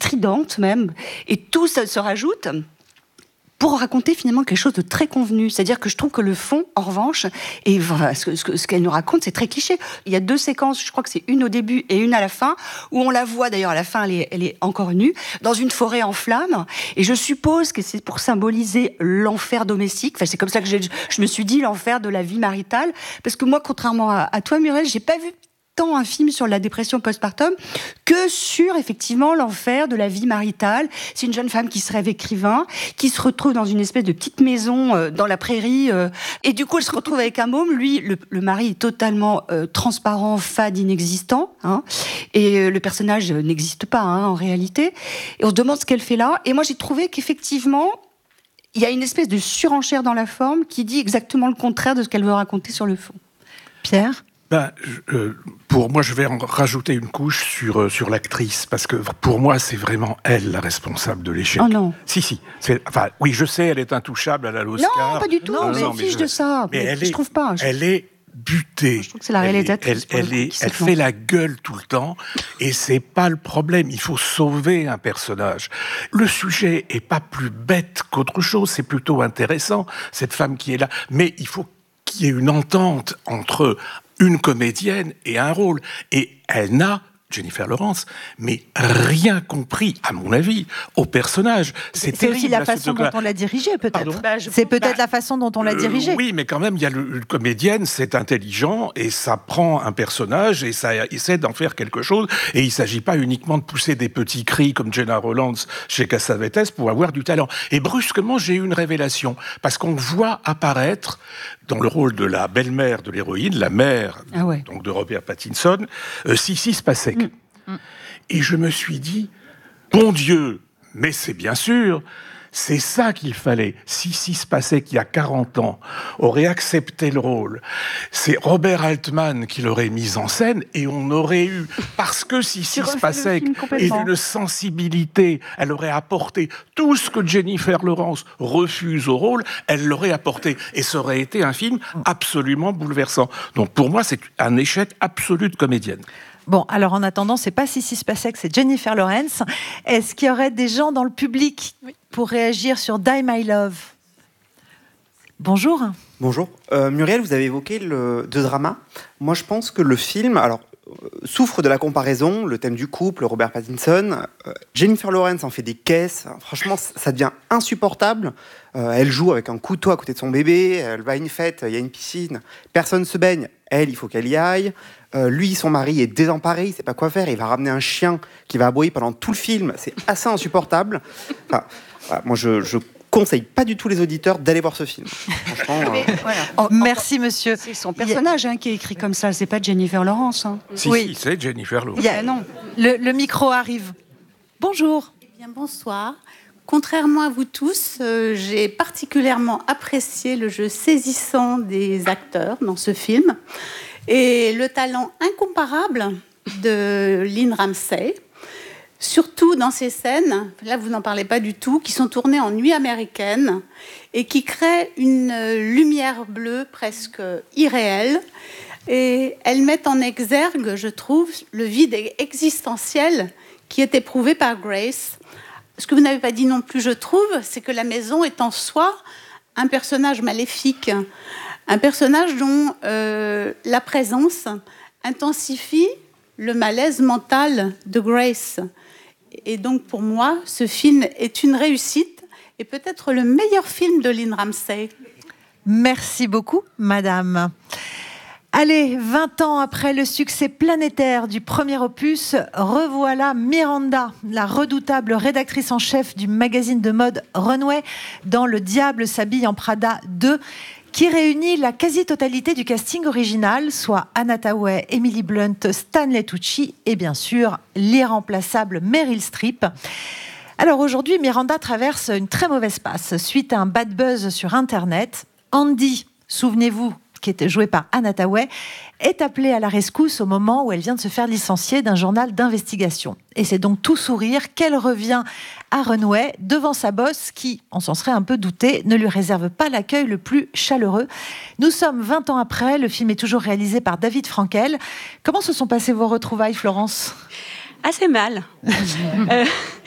stridente même, et tout ça se rajoute pour raconter finalement quelque chose de très convenu. C'est-à-dire que je trouve que le fond, en revanche, et voilà, ce qu'elle nous raconte, c'est très cliché. Il y a 2 séquences, je crois que c'est une au début et une à la fin, où on la voit, d'ailleurs à la fin, elle est encore nue, dans une forêt en flammes, et je suppose que c'est pour symboliser l'enfer domestique. Enfin, c'est comme ça que je me suis dit, l'enfer de la vie maritale, parce que moi, contrairement à toi, Muriel, j'ai pas vu tant un film sur la dépression postpartum que sur, effectivement, l'enfer de la vie maritale. C'est une jeune femme qui se rêve écrivain, qui se retrouve dans une espèce de petite maison dans la prairie, et du coup, elle se retrouve avec un môme. Lui, le mari est totalement transparent, fade, inexistant, hein, et le personnage n'existe pas, hein, en réalité. Et on se demande ce qu'elle fait là. Et moi, j'ai trouvé qu'effectivement, il y a une espèce de surenchère dans la forme qui dit exactement le contraire de ce qu'elle veut raconter sur le fond. Pierre ? Pour moi, je vais en rajouter une couche sur l'actrice, parce que pour moi, c'est vraiment elle la responsable de l'échec. Oh non. Si. Oui, je sais, elle est intouchable, elle a l'Oscar. Non, pas du tout. Mais fiche de ça. Mais je trouve pas. Elle est butée. Je trouve que c'est la réalisatrice. Elle fait la gueule tout le temps, et c'est pas le problème. Il faut sauver un personnage. Le sujet est pas plus bête qu'autre chose, c'est plutôt intéressant, cette femme qui est là. Mais il faut qu'il y ait une entente entre une comédienne et un rôle. Et elle n'a, Jennifer Lawrence, mais rien compris, à mon avis, au personnage. C'est terrible, aussi la façon dont on l'a dirigé, peut-être. C'est peut-être la façon dont on l'a dirigé. Oui, mais quand même, il y a une comédienne, c'est intelligent, et ça prend un personnage, et ça essaie d'en faire quelque chose, et il ne s'agit pas uniquement de pousser des petits cris comme Jenna Rollins chez Cassavetes pour avoir du talent. Et brusquement, j'ai eu une révélation, parce qu'on voit apparaître, dans le rôle de la belle-mère de l'héroïne, la mère donc de Robert Pattinson, Sissy Spacek. Et je me suis dit, bon Dieu, mais c'est bien sûr, c'est ça qu'il fallait. Sissy Spacek, il y a 40 ans, aurait accepté le rôle. C'est Robert Altman qui l'aurait mise en scène, et on aurait eu, parce que Sissy Spacek est d'une sensibilité, elle aurait apporté tout ce que Jennifer Lawrence refuse au rôle, elle l'aurait apporté. Et ça aurait été un film absolument bouleversant. Donc pour moi, c'est un échec absolu de comédienne. Bon, alors en attendant, c'est pas Sissy Spacek, c'est Jennifer Lawrence. Est-ce qu'il y aurait des gens dans le public pour réagir sur Die My Love ? Bonjour. Bonjour. Muriel, vous avez évoqué le drama. Moi, je pense que le film souffre de la comparaison, le thème du couple, Robert Pattinson. Jennifer Lawrence en fait des caisses. Franchement, ça devient insupportable. Elle joue avec un couteau à côté de son bébé. Elle va à une fête, il y a une piscine. Personne ne se baigne. Elle, il faut qu'elle y aille. Lui, son mari, est désemparé, il ne sait pas quoi faire. Il va ramener un chien qui va aboyer pendant tout le film. C'est assez insupportable. Enfin, voilà, moi, je conseille pas du tout les auditeurs d'aller voir ce film. Franchement, merci, monsieur. C'est son personnage qui est écrit comme ça. C'est pas Jennifer Lawrence. Si, c'est Jennifer Lawrence. Non. Le micro arrive. Bonjour. Eh bien, bonsoir. Contrairement à vous tous, j'ai particulièrement apprécié le jeu saisissant des acteurs dans ce film et le talent incomparable de Lynn Ramsay, surtout dans ces scènes, là vous n'en parlez pas du tout, qui sont tournées en nuit américaine et qui créent une lumière bleue presque irréelle. Et elles mettent en exergue, je trouve, le vide existentiel qui est éprouvé par Grace. Ce que vous n'avez pas dit non plus, je trouve, c'est que la maison est en soi un personnage maléfique, un personnage dont la présence intensifie le malaise mental de Grace. Et donc, pour moi, ce film est une réussite et peut-être le meilleur film de Lynn Ramsay. Merci beaucoup, madame. Allez, 20 ans après le succès planétaire du premier opus, revoilà Miranda, la redoutable rédactrice en chef du magazine de mode Runway, dans Le Diable s'habille en Prada 2, qui réunit la quasi-totalité du casting original, soit Anna Thaouet, Emily Blunt, Stanley Tucci et bien sûr l'irremplaçable Meryl Streep. Alors aujourd'hui, Miranda traverse une très mauvaise passe suite à un bad buzz sur Internet. Andy, souvenez-vous, qui était jouée par Anna Thaouet, est appelée à la rescousse au moment où elle vient de se faire licencier d'un journal d'investigation. Et c'est donc tout sourire qu'elle revient à Runway devant sa boss qui, on s'en serait un peu douté, ne lui réserve pas l'accueil le plus chaleureux. Nous sommes 20 ans après, le film est toujours réalisé par David Frankel. Comment se sont passées vos retrouvailles, Florence ? Assez mal.